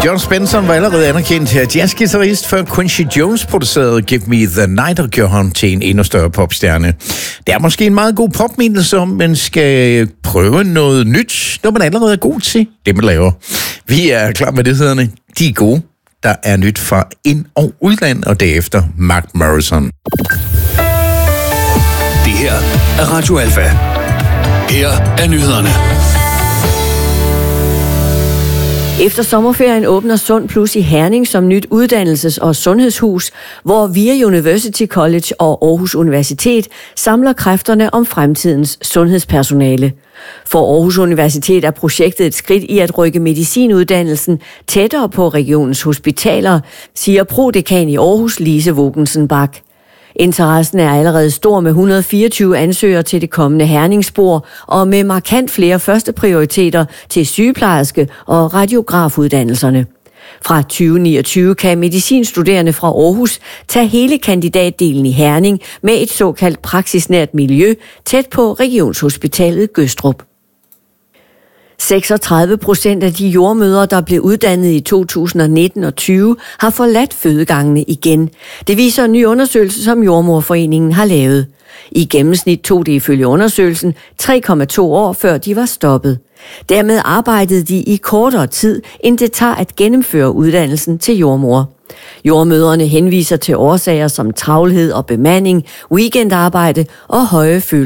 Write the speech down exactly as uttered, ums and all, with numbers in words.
John Spencer var allerede anerkendt jazzgitarrist, før Quincy Jones producerede Give Me The Night og gjorde ham til en endnu større popstjerne. Det er måske en meget god popmindelse om, man skal prøve noget nyt, når man allerede er god til det, man laver. Vi er klar med det hederne. De er gode. Der er nyt fra ind- og udland, og derefter Mark Morrison. Det her er Radio Alfa. Her er nyhederne. Efter sommerferien åbner Sund Plus i Herning som nyt uddannelses- og sundhedshus, hvor VIA University College og Aarhus Universitet samler kræfterne om fremtidens sundhedspersonale. For Aarhus Universitet er projektet et skridt i at rykke medicinuddannelsen tættere på regionens hospitaler, siger prodekan i Aarhus, Lise Vogensen Bak. Interessen er allerede stor med et hundrede og fireogtyve ansøgere til det kommende Herningsspor og med markant flere førsteprioriteter til sygeplejerske- og radiografuddannelserne. Fra tyve niogtyve kan medicinstuderende fra Aarhus tage hele kandidatdelen i Herning med et såkaldt praksisnært miljø tæt på Regionshospitalet Gødstrup. seksogtredive procent af de jordmødre, der blev uddannet i to tusind og nitten og tyve, har forladt fødegangene igen. Det viser en ny undersøgelse, som Jordemoderforeningen har lavet. I gennemsnit tog det ifølge undersøgelsen tre komma to år, før de var stoppet. Dermed arbejdede de i kortere tid, end det tager at gennemføre uddannelsen til jordmor. Jordmødrene henviser til årsager som travlhed og bemanding, weekendarbejde og høje følelser.